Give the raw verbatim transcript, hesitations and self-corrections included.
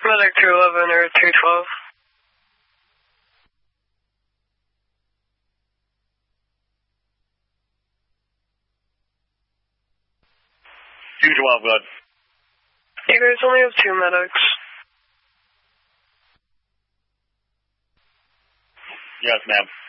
Medic two eleven or two twelve. two twelve, good. You guys only have two medics. Yes, ma'am.